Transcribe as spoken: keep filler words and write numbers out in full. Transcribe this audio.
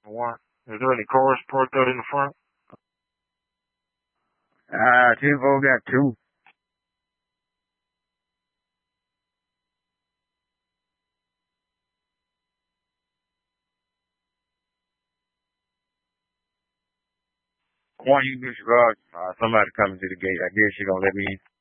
One. Is there any cars parked out in the front? Uh, ten four got two. One, you can use your garage. Uh, somebody coming to the gate. I guess she gonna let me in.